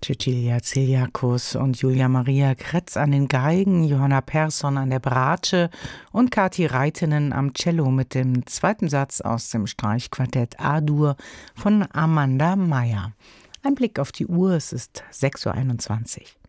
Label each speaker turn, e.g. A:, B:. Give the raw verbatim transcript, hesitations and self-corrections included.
A: Cecilia Ziliakus und Julia Maria Kretz an den Geigen, Johanna Persson an der Bratsche und Kati Reitinen am Cello mit dem zweiten Satz aus dem Streichquartett A-Dur von Amanda Meyer. Ein Blick auf die Uhr, es ist sechs Uhr einundzwanzig.